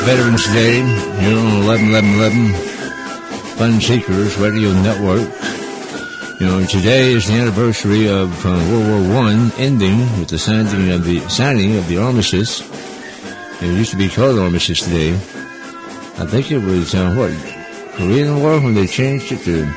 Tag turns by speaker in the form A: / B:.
A: Veterans Day here on 11-11-11 Fun Seekers Radio Network. You know, today is the anniversary of World War I ending with the signing of the armistice. It used to be called Armistice Day. I think it was Korean War when they changed it to